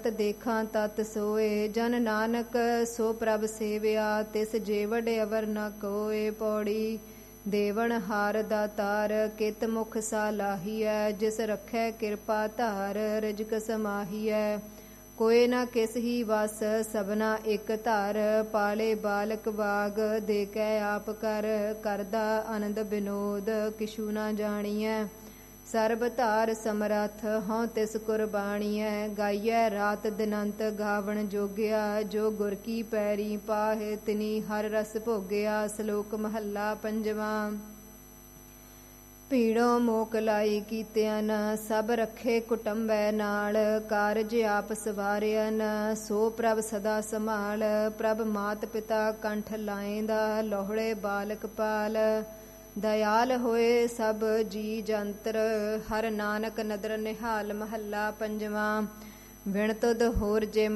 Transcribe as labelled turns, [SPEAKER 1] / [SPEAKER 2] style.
[SPEAKER 1] ਦੇਖਾਂ ਤਤ ਸੋਏ। ਜਨ ਨਾਨਕ ਸੋ ਪ੍ਰਭ ਸੇਵਿਆ, ਤਿਸ ਜੇਵੜ ਅਵਰ ਨ ਕੋਏ। ਪੌੜੀ ਦੇਵਨ ਹਾਰ ਦਾਤਾਰ, ਕਿਤ ਮੁਖ ਸਾਲਾਹੀਐ। ਜਿਸ ਰਖੈ ਕਿਰਪਾ ਧਾਰ, ਰਿਜਕ ਸਮਾਹੀਐ। ਕੋਇ ਨ ਕਿਸ ਹੀ ਵਸ, ਸਭਨਾ ਇਕ ਧਰ। ਪਾਲੇ ਬਾਲਕ ਬਾਗ, ਦੇ ਕੈ ਆਪ ਕਰ। ਕਰਦਾ ਆਨੰਦ ਬਿਨੋਦ, ਕਿਛੂ ਨ ਜਾਣੀਐ। ਸਰਬ ਧਾਰ ਸਮਰੱਥ, ਹਉ ਤਿਸ ਕੁਰਬਾਣੀਐ। ਗਾਈਐ ਰਾਤ ਦਿਨੰਤ, ਗਾਵਣ ਜੋਗਿਆ। ਜੋ ਗੁਰ ਕੀ ਪੈਰੀ ਪਾਹਿ, ਤਿਨੀ ਹਰ ਰਸ ਭੋਗਿਆ। ਸ਼ਲੋਕ ਮਹੱਲਾ ਪੰਜਵਾਂ। ਭੀੜੋਂ ਮੋਕ ਲਾਈ ਕੀਤਿਆਨ, ਸਭ ਰੱਖੇ ਕੁਟੰਬੈ ਨਾਲ। ਕਾਰਜ ਆਪ ਸਵਾਰਿਆਨ, ਸੋ ਪ੍ਰਭ ਸਦਾ ਸੰਭਾਲ। ਪ੍ਰਭ ਮਾਤ ਪਿਤਾ ਕੰਠ ਲਾਏਂਦਾ, ਲੋਹੜੇ ਬਾਲਕ ਪਾਲ। ਦਇਆਲ ਹੋਏ ਸਭ ਜੀ ਜੰਤਰ, ਹਰ ਨਾਨਕ ਨਦਰ ਨਿਹਾਲ। ਮਹੱਲਾ ਪੰਜਵਾਂ। ਵਿਣ ਤੁਧ ਹੋਰ ਜੇ